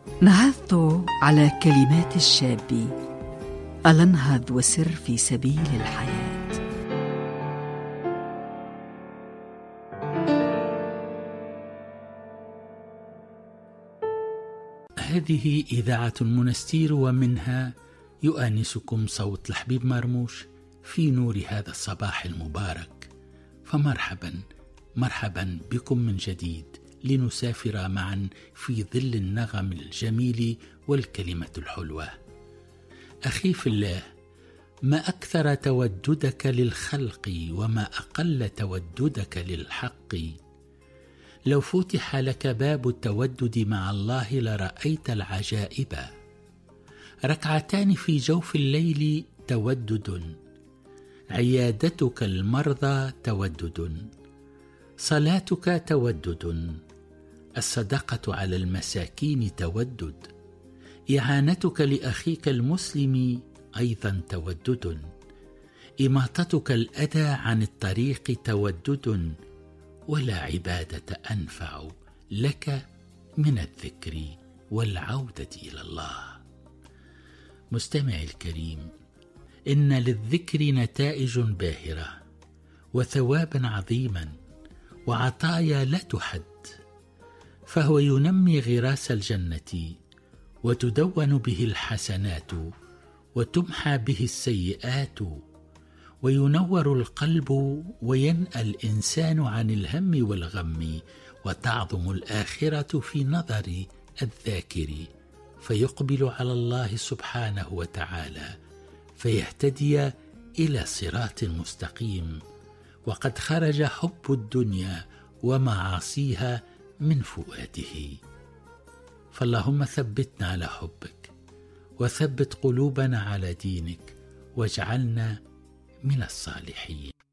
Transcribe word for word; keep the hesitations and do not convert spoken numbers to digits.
نهضت على كلمات الشاب، ألا انهض وسر في سبيل الحياة. هذه إذاعة المنستير، ومنها يؤانسكم صوت الحبيب مرموش في نور هذا الصباح المبارك. فمرحبا مرحبا بكم من جديد، لنسافر معا في ظل النغم الجميل والكلمة الحلوة. أخي في الله، ما أكثر توددك للخلق وما أقل توددك للحق. لو فتح لك باب التودد مع الله لرأيت العجائب. ركعتان في جوف الليل تودد، عيادتك المرضى تودد، صلاتك تودد، الصدقة على المساكين تودد، إعانتك لأخيك المسلم أيضا تودد، إماطتك الأذى عن الطريق تودد. ولا عبادة أنفع لك من الذكر والعودة إلى الله. مستمعي الكريم، إن للذكر نتائج باهرة وثوابا عظيما وعطايا لا تحد، فهو ينمي غراس الجنة وتدون به الحسنات وتمحى به السيئات، وينور القلب وينأى الإنسان عن الهم والغم، وتعظم الآخرة في نظر الذاكر، فيقبل على الله سبحانه وتعالى فيهتدي إلى صراط مستقيم، وقد خرج حب الدنيا ومعاصيها من فؤاده. فاللهم ثبتنا على حبك، وثبت قلوبنا على دينك، واجعلنا من الصالحين.